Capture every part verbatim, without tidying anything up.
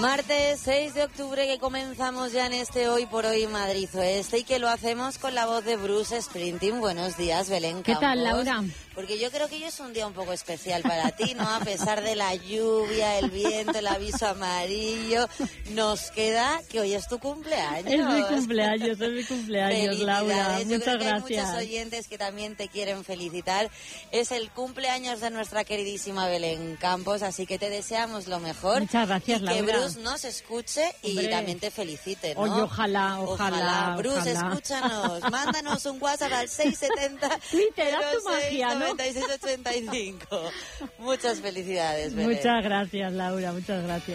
Martes seis de octubre, que comenzamos ya en este Hoy por Hoy Madrid Oeste y que lo hacemos con la voz de Bruce Springsteen. Buenos días, Belén Campos. ¿Qué tal, Laura? Porque yo creo que hoy es un día un poco especial para ti, ¿no? A pesar de la lluvia, el viento, el aviso amarillo, nos queda que hoy es tu cumpleaños. Es mi cumpleaños, es mi cumpleaños, Laura. Yo Muchas creo que gracias. Hay muchos oyentes que también te quieren felicitar. Es el cumpleaños de nuestra queridísima Belén Campos, así que te deseamos lo mejor. Muchas gracias, y Laura. Que Bruce nos escuche y Hombre. también te felicite, ¿no? Oye, ojalá, ojalá, ojalá. Bruce, ojalá. escúchanos, mándanos un WhatsApp al seis setenta Twitter, haz tu magia, ¿no? noventa y seis ochenta y cinco. Muchas felicidades, Belén. Muchas gracias, Laura, muchas gracias.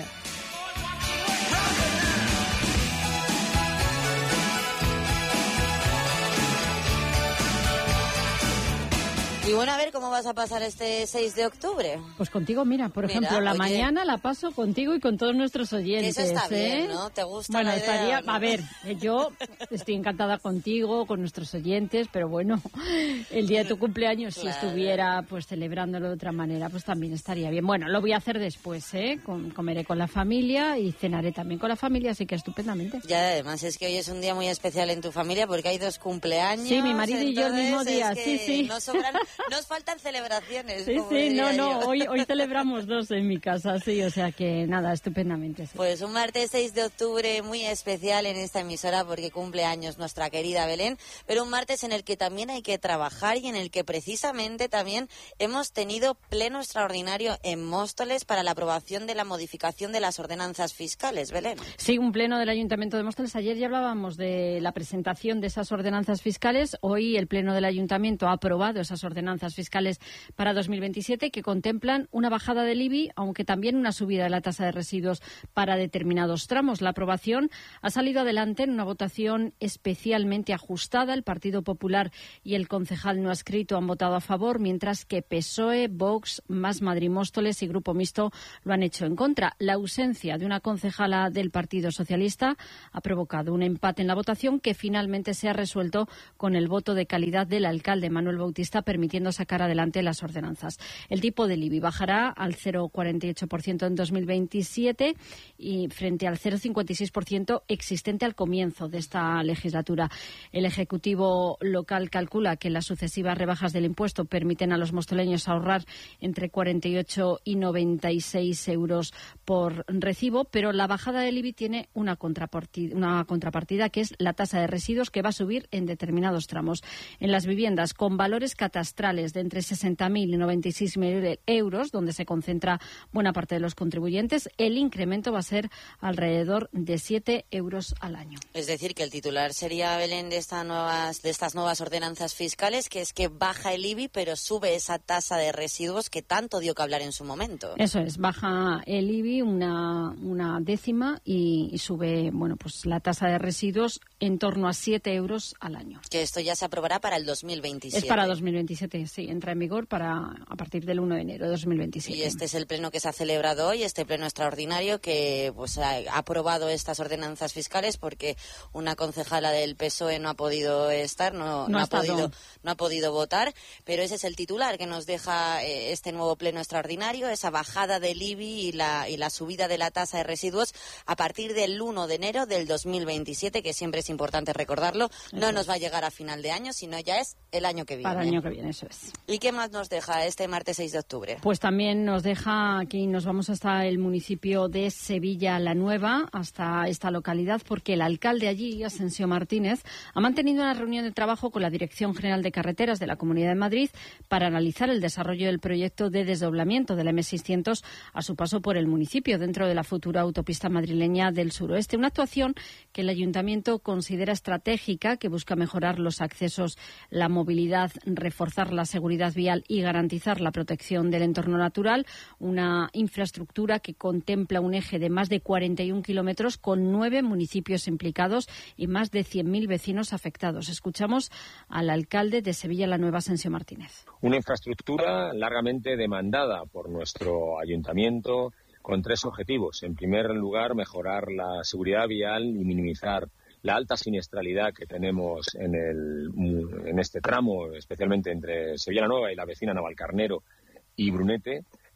Y bueno, a ver, ¿cómo vas a pasar este seis de octubre? Pues contigo, mira, por Mira, ejemplo, la oye, mañana la paso contigo y con todos nuestros oyentes. Eso está ¿eh? bien, ¿no? ¿Te gusta Bueno, la idea, estaría, no? a ver, yo estoy encantada contigo, con nuestros oyentes, pero bueno, el día de tu cumpleaños, Claro. si estuviera pues celebrándolo de otra manera, pues también estaría bien. Bueno, lo voy a hacer después, ¿eh? Com- comeré con la familia y cenaré también con la familia, así que estupendamente. Ya, además es que hoy es un día muy especial en tu familia porque hay dos cumpleaños. Sí, mi marido y yo el mismo entonces día, es que sí, sí. Nos, sobran, nos faltan celebraciones. Sí, como sí, diría no, no, yo. hoy, hoy celebramos dos en mi casa, sí, o sea que nada, estupendamente. Sí. Pues un martes seis de octubre muy especial en esta emisora porque cumple años nuestra querida Belén, pero un martes en el que también hay que trabajar y en el que precisamente también hemos tenido pleno extraordinario en Móstoles para la aprobación de la modificación de las ordenanzas fiscales, Belén. Sí, un pleno del Ayuntamiento de Móstoles. Ayer ya hablábamos de la presentación de esas ordenanzas fiscales. Hoy el pleno del Ayuntamiento ha aprobado esas ordenanzas fiscales para dos mil veintisiete que contemplan una bajada del I B I, aunque también una subida de la tasa de residuos para determinados tramos. La aprobación ha salido adelante en una votación especialmente ajustada. El Partido Popular y el concejal no adscrito han votado a favor, mientras que P S O E, Vox, Más Madrid Móstoles y Grupo Mixto lo han hecho en contra. La ausencia de una concejala del Partido Socialista ha provocado un empate en la votación que finalmente se ha resuelto con el voto de calidad del alcalde Manuel Bautista, permitiendo sacar adelante las ordenanzas. El tipo del I B I bajará al cero coma cuarenta y ocho por ciento en dos mil veintisiete y frente al cero coma cincuenta y seis por ciento existente al comienzo de esta legislatura. El Ejecutivo local calcula que las sucesivas rebajas del impuesto permiten a los mostoleños ahorrar entre cuarenta y ocho y noventa y seis euros por recibo, pero la bajada del I B I tiene una contrapartida, una contrapartida que es la tasa de residuos, que va a subir en determinados tramos. En las viviendas con valores catastrales de entre sesenta mil y noventa y seis mil euros, donde se concentra buena parte de los contribuyentes, el incremento va a ser alrededor de siete euros al año. Es decir, que el titular sería, Belén, de, esta nuevas, de estas nuevas ordenanzas fiscales, que es que baja el I B I, pero sube esa tasa de residuos que tanto dio que hablar en su momento. Eso es, baja el I B I una, una décima y, y sube, bueno, pues la tasa de residuos en torno a siete euros al año. Que esto ya se aprobará para el dos mil veintisiete. Es para dos mil veintisiete, sí, entra en vigor para a partir del uno de enero de dos mil veintisiete. Y este es el pleno que se ha celebrado hoy, este pleno extraordinario que pues ha aprobado estas ordenanzas fiscales porque una concejala del P S O E no ha podido estar, no, No no ha ha podido, estado. no ha podido votar, pero ese es el titular que nos deja eh, este nuevo pleno extraordinario, esa bajada del I B I y la, y la subida de la tasa de residuos a partir del uno de enero del dos mil veintisiete, que siempre es importante recordarlo, no Eso nos es. va a llegar a final de año, sino ya es el año que viene. Para el año que viene, eso es. ¿Y qué más nos deja este martes seis de octubre? Pues también nos deja aquí, nos vamos hasta el municipio de Sevilla la Nueva, hasta esta localidad, porque el alcalde allí, Asensio Martínez, ha mantenido una reunión de trabajo con la Dirección General de Carreteras de la Comunidad de Madrid para analizar el desarrollo del proyecto de desdoblamiento de la eme seiscientos a su paso por el municipio, dentro de la futura autopista madrileña del suroeste. Una actuación que el Ayuntamiento considera estratégica, que busca mejorar los accesos, la movilidad, reforzar la seguridad vial y garantizar la protección del entorno natural. Una infraestructura que contempla un eje de más de cuarenta y un kilómetros con nueve municipios implicados y más de cien mil vecinos afectados. Escuchamos al alcalde de Sevilla la Nueva, Asensio Martínez. Una infraestructura largamente demandada por nuestro ayuntamiento con tres objetivos. En primer lugar, mejorar la seguridad vial y minimizar la alta siniestralidad que tenemos en, el, en este tramo, especialmente entre Sevilla la Nueva y la vecina Navalcarnero y Brunete.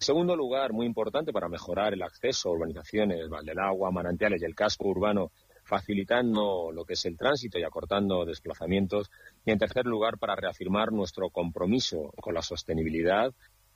En segundo lugar, muy importante para mejorar el acceso a urbanizaciones, Valdelagua, manantiales y el casco urbano, facilitando lo que es el tránsito y acortando desplazamientos. Y en tercer lugar, para reafirmar nuestro compromiso con la sostenibilidad.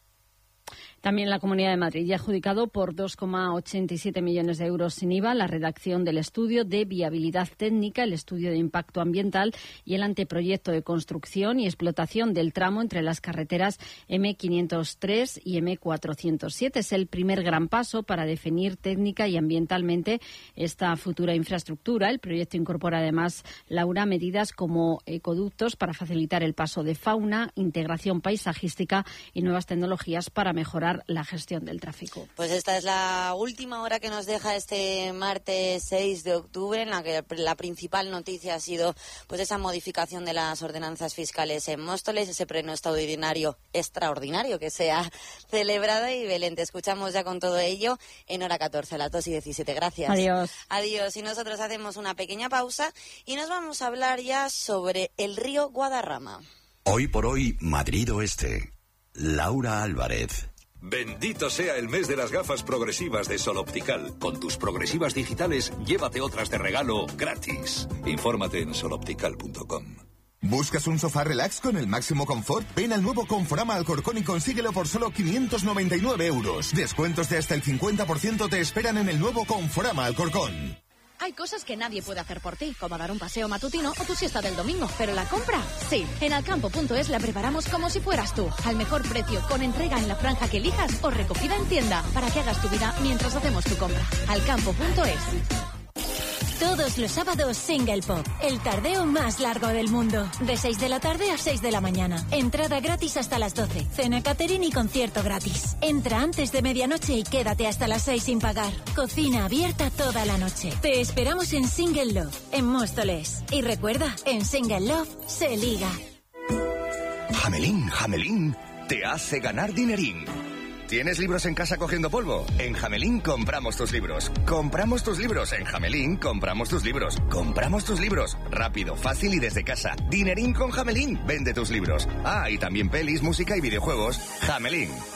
También la Comunidad de Madrid ya ha adjudicado por dos coma ochenta y siete millones de euros sin I V A la redacción del estudio de viabilidad técnica, el estudio de impacto ambiental y el anteproyecto de construcción y explotación del tramo entre las carreteras eme quinientos tres y eme cuatrocientos siete. Es el primer gran paso para definir técnica y ambientalmente esta futura infraestructura. El proyecto incorpora además, Laura, medidas como ecoductos para facilitar el paso de fauna, integración paisajística y nuevas tecnologías para mejorar la gestión del tráfico. Pues esta es la última hora que nos deja este martes seis de octubre, en la que la principal noticia ha sido pues esa modificación de las ordenanzas fiscales en Móstoles, ese pleno extraordinario, extraordinario que se ha celebrado. Y Belén, te escuchamos ya con todo ello en hora catorce, a las dos y diecisiete. Gracias. Adiós. Adiós. Y nosotros hacemos una pequeña pausa y nos vamos a hablar ya sobre el río Guadarrama. Hoy por hoy, Madrid Oeste. Laura Álvarez. Bendito sea el mes de las gafas progresivas de Sol Optical. Con tus progresivas digitales, llévate otras de regalo gratis. Infórmate en sol optical punto com. ¿Buscas un sofá relax con el máximo confort? Ven al nuevo Conforama Alcorcón y consíguelo por solo quinientos noventa y nueve euros. Descuentos de hasta el cincuenta por ciento te esperan en el nuevo Conforama Alcorcón. Hay cosas que nadie puede hacer por ti, como dar un paseo matutino o tu siesta del domingo, pero la compra, sí. En alcampo punto es la preparamos como si fueras tú, al mejor precio, con entrega en la franja que elijas o recogida en tienda, para que hagas tu vida mientras hacemos tu compra. alcampo punto es. Todos los sábados Single Pop, el tardeo más largo del mundo. De seis de la tarde a seis de la mañana. Entrada gratis hasta las doce. Cena catering y concierto gratis. Entra antes de medianoche y quédate hasta las seis sin pagar. Cocina abierta toda la noche. Te esperamos en Single Love, en Móstoles. Y recuerda, en Single Love se liga. Jamelín, Jamelín, te hace ganar dinerín. ¿Tienes libros en casa cogiendo polvo? En Jamelín compramos tus libros. Compramos tus libros. En Jamelín compramos tus libros. Compramos tus libros. Rápido, fácil y desde casa. Dinerín con Jamelín. Vende tus libros. Ah, y también pelis, música y videojuegos. Jamelín.